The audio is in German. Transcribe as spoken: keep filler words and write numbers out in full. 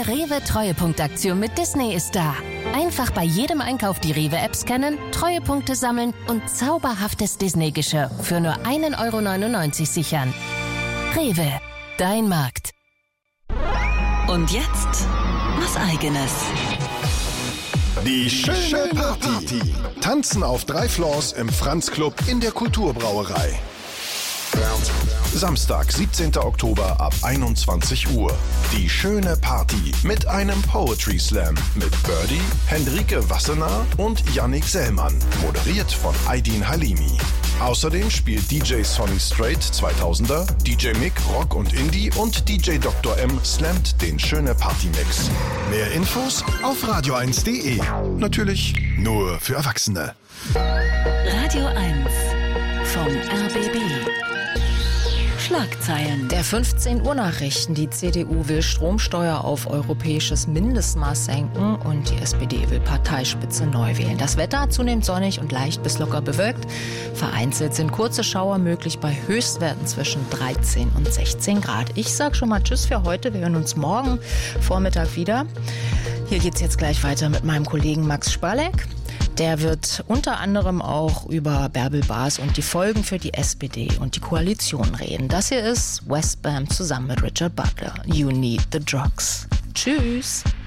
Rewe Treuepunktaktion mit Disney ist da. Einfach bei jedem Einkauf die Rewe-App scannen, Treuepunkte sammeln und zauberhaftes Disney-Geschirr für nur ein Euro neunundneunzig sichern. Rewe, dein Markt. Und jetzt was Eigenes. Die schöne Party. Tanzen auf drei Floors im Franz Club in der Kulturbrauerei. Samstag, siebzehnten Oktober ab einundzwanzig Uhr. Die schöne Party mit einem Poetry Slam mit Birdie, Hendrike Wassenaar und Yannick Sellmann. Moderiert von Aydin Halimi. Außerdem spielt D J Sonny Strait zweitausender, D J Mick Rock und Indie und D J Doktor M slammt den schöne Party Mix. Mehr Infos auf radio eins punkt de. Natürlich nur für Erwachsene. Radio eins vom R B B. Schlagzeilen. Der fünfzehn Uhr Nachrichten. Die C D U will Stromsteuer auf europäisches Mindestmaß senken und die S P D will Parteispitze neu wählen. Das Wetter zunehmend sonnig und leicht bis locker bewölkt. Vereinzelt sind kurze Schauer möglich bei Höchstwerten zwischen dreizehn und sechzehn Grad. Ich sag schon mal Tschüss für heute. Wir hören uns morgen Vormittag wieder. Hier geht's jetzt gleich weiter mit meinem Kollegen Max Spalek. Der wird unter anderem auch über Bärbel Baas und die Folgen für die S P D und die Koalition reden. Das hier ist Westbam zusammen mit Richard Butler. You Need the Drugs. Tschüss.